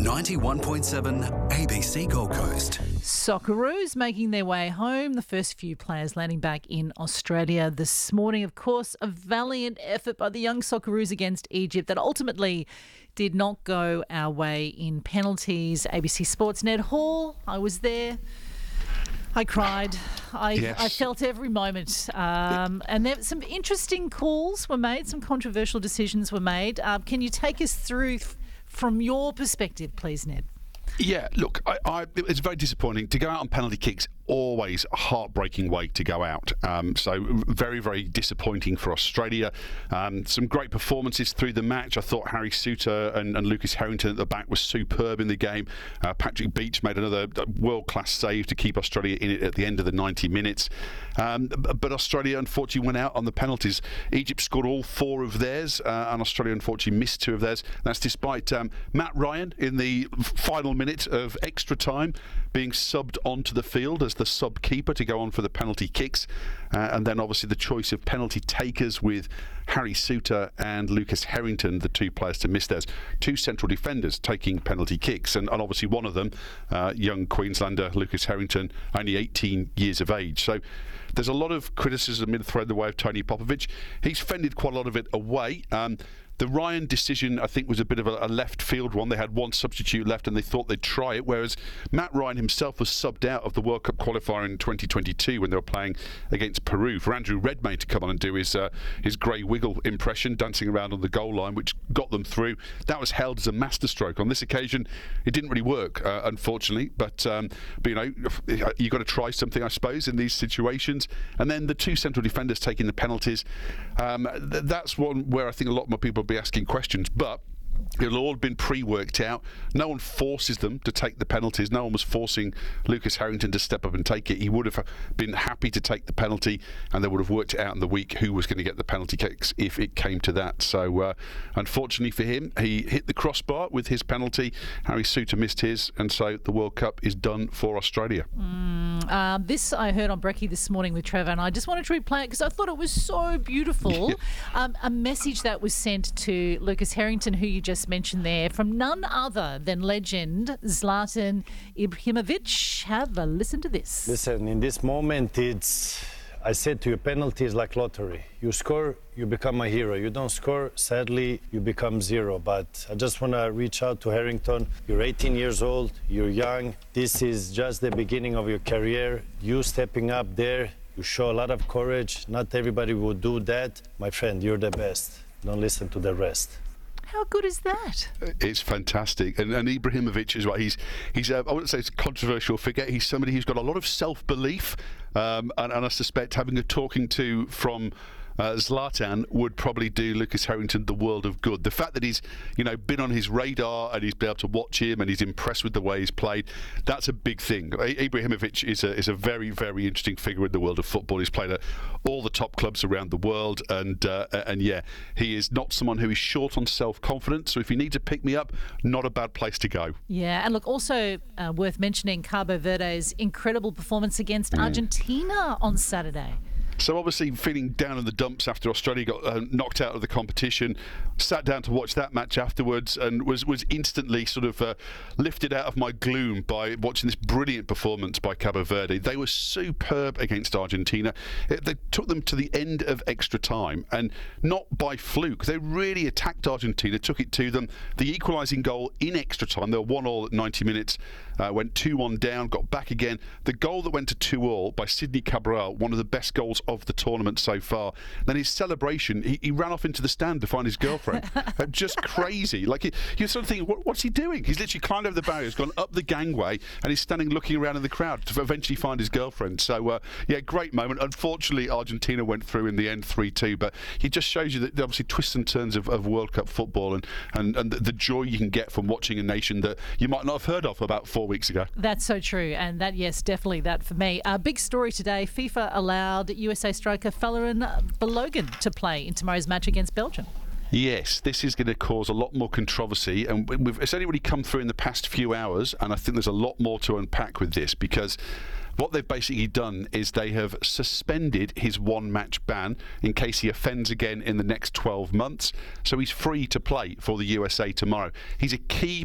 91.7 ABC Gold Coast. Socceroos making their way home. The first few players landing back in Australia this morning. Of course, a valiant effort by the young Socceroos against Egypt that ultimately did not go our way in penalties. ABC Sports Ned Hall, I was there. I cried. I felt every moment. And there some interesting calls were made, some controversial decisions were made. Can you take us through from your perspective, please, Ned? Yeah, look, it's very disappointing. To go out on penalty kicks, always a heartbreaking way to go out. So very, very disappointing for Australia. Some great performances through the match. I thought Harry Souttar and Lucas Harrington at the back were superb in the game. Patrick Beach made another world-class save to keep Australia in it at the end of the 90 minutes. But Australia, unfortunately, went out on the penalties. Egypt scored all 4 of theirs, and Australia, unfortunately, missed 2 of theirs. That's despite Matt Ryan, in the final minute of extra time, being subbed onto the field as the sub keeper to go on for the penalty kicks, and then obviously the choice of penalty takers with Harry Souttar and Lucas Harrington, the 2 players to miss theirs. 2 central defenders taking penalty kicks, and obviously one of them, young Queenslander Lucas Harrington, only 18 years of age. So there's a lot of criticism in the way of Tony Popovic. He's fended quite a lot of it away. The Ryan decision, I think, was a bit of a left field one. They had 1 substitute left and they thought they'd try it, whereas Matt Ryan himself was subbed out of the World Cup qualifier in 2022 when they were playing against Peru for Andrew Redmayne to come on and do his Grey Wiggle impression, dancing around on the goal line, which got them through. That was held as a masterstroke. On this occasion, it didn't really work, unfortunately, but you know, you've got to try something, I suppose, in these situations. And then the 2 central defenders taking the penalties, that's one where I think a lot more people be asking questions, but it'll all been pre-worked out. No one forces them to take the penalties. No one was forcing Lucas Harrington to step up and take it. He would have been happy to take the penalty, and they would have worked it out in the week who was going to get the penalty kicks if it came to that. So unfortunately for him, he hit the crossbar with his penalty. Harry Souttar missed his, and so the World Cup is done for Australia. This I heard on Brekkie this morning with Trevor, and I just wanted to replay it because I thought it was so beautiful. A message that was sent to Lucas Harrington, who you just mentioned there, from none other than legend Zlatan Ibrahimovic. Have a listen to this. Listen, in this moment, I said to you, penalty is like lottery. You score, you become a hero. You don't score, sadly, you become 0. But I just want to reach out to Harrington. You're 18 years old, you're young. This is just the beginning of your career. You stepping up there, you show a lot of courage. Not everybody would do that. My friend, you're the best. Don't listen to the rest. How good is that? It's fantastic. And Ibrahimovic as well. He's I wouldn't say it's a controversial figure. He's somebody who's got a lot of self-belief, and I suspect having a talking to from Zlatan would probably do Lucas Harrington the world of good. The fact that he's, you know, been on his radar and he's been able to watch him and he's impressed with the way he's played, that's a big thing. Ibrahimovic is a very, very interesting figure in the world of football. He's played at all the top clubs around the world, and yeah, he is not someone who is short on self-confidence. So if you need to pick me up, not a bad place to go. Yeah, and look, also worth mentioning Cabo Verde's incredible performance against Argentina on Saturday. So obviously feeling down in the dumps after Australia got knocked out of the competition, sat down to watch that match afterwards and was instantly sort of lifted out of my gloom by watching this brilliant performance by Cabo Verde. They were superb against Argentina. They took them to the end of extra time, and not by fluke. They really attacked Argentina, took it to them. The equalising goal in extra time, they were 1-1 at 90 minutes, went 2-1 down, got back again. The goal that went to 2-2 by Sidney Cabral, one of the best goals of the tournament so far. Then his celebration, he ran off into the stand to find his girlfriend. Just crazy. Like, you're sort of thinking, what's he doing? He's literally climbed over the barriers, gone up the gangway, and he's standing looking around in the crowd to eventually find his girlfriend. So, yeah, great moment. Unfortunately, Argentina went through in the end 3-2, but it just shows you that obviously twists and turns of World Cup football and the joy you can get from watching a nation that you might not have heard of about 4 weeks ago. That's so true, and that, yes, definitely that for me. Big story today, FIFA allowed USA striker Folarin Balogun to play in tomorrow's match against Belgium. Yes, this is going to cause a lot more controversy, and it's only really come through in the past few hours, and I think there's a lot more to unpack with this, because what they've basically done is they have suspended his one-match ban in case he offends again in the next 12 months. So he's free to play for the USA tomorrow. He's a key